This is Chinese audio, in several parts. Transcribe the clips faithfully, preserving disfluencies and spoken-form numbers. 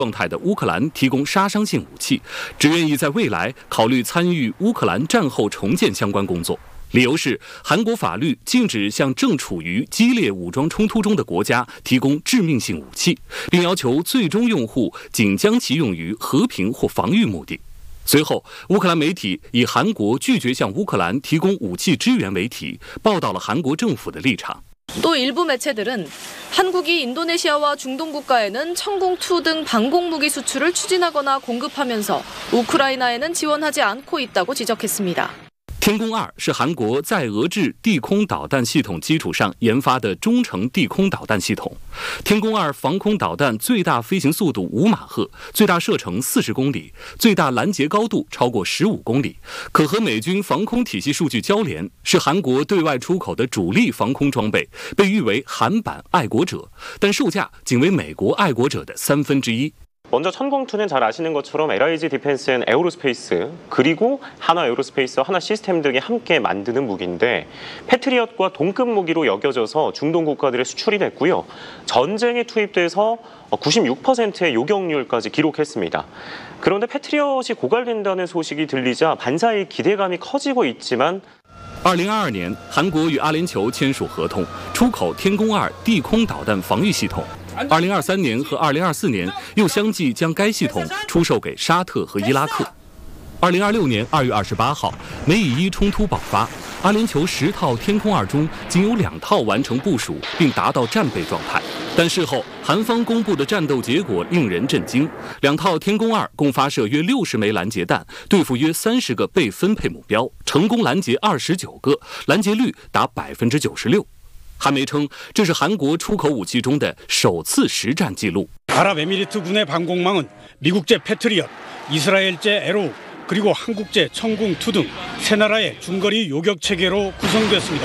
状态的乌克兰提供杀伤性武器，只愿意在未来考虑参与乌克兰战后重建相关工作。理由是韩国法律禁止向正处于激烈武装冲突中的国家提供致命性武器，并要求最终用户仅将其用于和平或防御目的。随后，乌克兰媒体以韩国拒绝向乌克兰提供武器支援为题，报道了韩国政府的立场。 또 일부 매체들은 한국이 인도네시아와 중동 국가에는 천공투 등 방공무기 수출을 추진하거나 공급하면서 우크라이나에는 지원하지 않고 있다고 지적했습니다. 天宫二是韩国在俄制地空导弹系统基础上研发的中程地空导弹系统。天宫二防空导弹最大飞行速度五马赫，最大射程四十公里，最大拦截高度超过十五公里，可和美军防空体系数据交联，是韩国对外出口的主力防空装备，被誉为韩版爱国者，但售价仅为美国爱国者的三分之一。 먼저 천공투는 잘 아시는 것처럼 엘아이지 디펜스 앤 에어로스페이스 그리고 하나 에어로스페이스, 하나 시스템 등이 함께 만드는 무기인데 패트리엇과 동급 무기로 여겨져서 중동 국가들에 수출이 됐고요. 전쟁에 투입돼서 구십육 퍼센트의 요격률까지 기록했습니다. 그런데 패트리엇이 고갈된다는 소식이 들리자 반사의 기대감이 커지고 있지만 二零二二年，韩国与阿联酋签署合同，出口天宫二地空导弹防御系统。 二零二三年和二零二四年又相继将该系统出售给沙特和伊拉克。二零二六年二月二十八号，美以伊冲突爆发，阿联酋十套天空二中仅有两套完成部署并达到战备状态。但事后韩方公布的战斗结果令人震惊，两套天宫二共发射约六十枚拦截弹，对付约三十个被分配目标，成功拦截二十九个，拦截率达百分之九十六。 韩媒称，这是韩国出口武器中的首次实战记录。 아랍에미리트군의 방공망은 미국제 패트리엇, 이스라엘제 에로우, 그리고 한국제 천궁투 등 세 나라의 중거리 요격 체계로 구성됐습니다.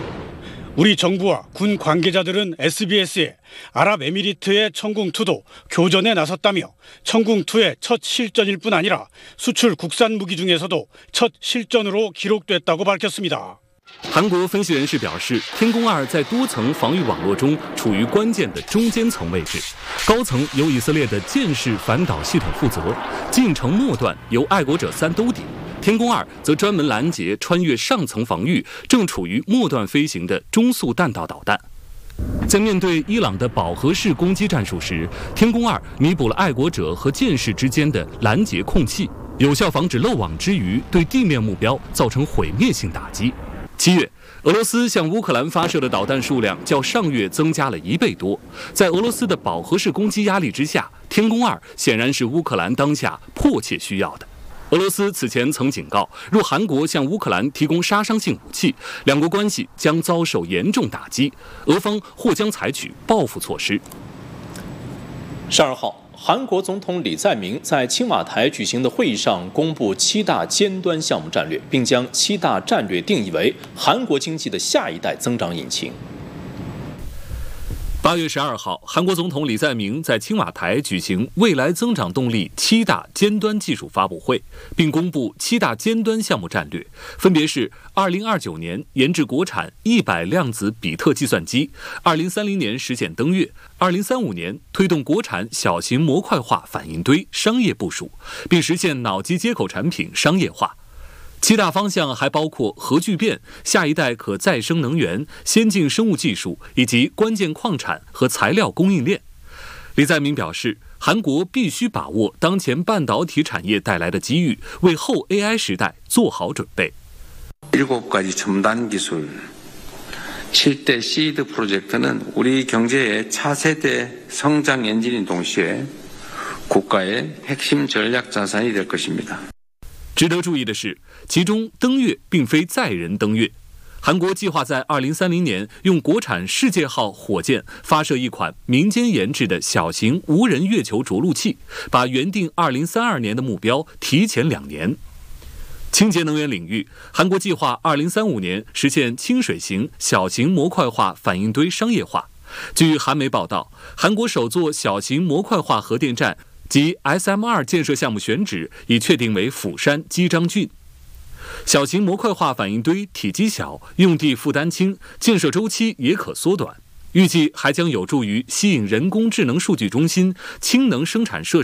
우리 정부와 군 관계자들은 에스비에스에 아랍에미리트의 천궁투도 교전에 나섰다며 천궁투의 첫 실전일 뿐 아니라 수출 국산 무기 중에서도 첫 실전으로 기록됐다고 밝혔습니다. 韩国分析人士表示，天宫二在多层防御网络中处于关键的中间层位置，高层由以色列的箭式反导系统负责，近程末段由爱国者三兜底，天宫二则专门拦截穿越上层防御、正处于末段飞行的中速弹道导弹。在面对伊朗的饱和式攻击战术时，天宫二弥补了爱国者和箭式之间的拦截空隙，有效防止漏网之鱼对地面目标造成毁灭性打击。 七月，俄罗斯向乌克兰发射的导弹数量较上月增加了一倍多。在俄罗斯的饱和式攻击压力之下，天宫二显然是乌克兰当下迫切需要的。俄罗斯此前曾警告，若韩国向乌克兰提供杀伤性武器，两国关系将遭受严重打击，俄方或将采取报复措施。 十二号。 韩国总统李在明在青瓦台举行的会议上公布七大尖端项目战略，并将七大战略定义为韩国经济的下一代增长引擎。 八月十二号，韩国总统李在明在青瓦台举行未来增长动力七大尖端技术发布会，并公布七大尖端项目战略，分别是：二零二九年研制国产一百量子比特计算机；二零三零年实现登月；二零三五年推动国产小型模块化反应堆商业部署，并实现脑机接口产品商业化。 七大方向还包括核聚变、下一代可再生能源、先进生物技术以及关键矿产和材料供应链。李在明表示，韩国必须把握当前半导体产业带来的机遇，为后 에이아이 时代做好准备。 일곱 가지 첨단 기술, 칠 대 시드 프로젝트는 우리 경제의 차세대 성장 엔진인 동시에 국가의 핵심 전략 자산이 될 것입니다. 值得注意的是，其中登月并非载人登月。韩国计划在二零三零年用国产世界号火箭发射一款民间研制的小型无人月球着陆器，把原定二零三二年的目标提前两年。清洁能源领域，韩国计划二零三五年实现清水型小型模块化反应堆商业化。据韩媒报道，韩国首座小型模块化核电站 及 S M 二 建设项目选址已确定为釜山基章郡。小型模块化反应堆体积小，用地负担轻，建设周期也可缩短。预计还将有助于吸引人工智能数据中心、氢能生产设施。